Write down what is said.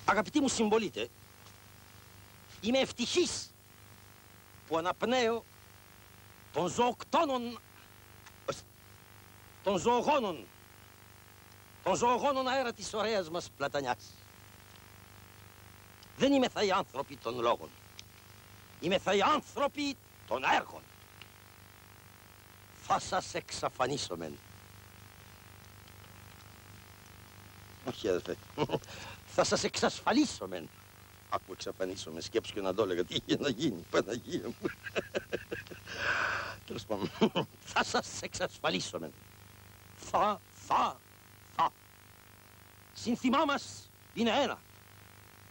Αγαπητοί μου συμπολίτε, είμαι ευτυχής που αναπνέω των ζωοκτώνων, των ζωογόνων αέρα της ωραίας μας Πλατανιάς. Δεν είμαι θα οι άνθρωποι των λόγων. Είμαι θα οι άνθρωποι των έργων. Θα σας εξαφανίσομεν. Όχι, αδερφέ. Θα σας εξασφαλίσομεν. Άκου εξαφανίσομεν. Σκέψου και να το έλεγα. Τι είχε να γίνει, Παναγία μου. Τέλος πάντων. Θα σας εξασφαλίσομεν. Θα. Συνθημά μας είναι ένα.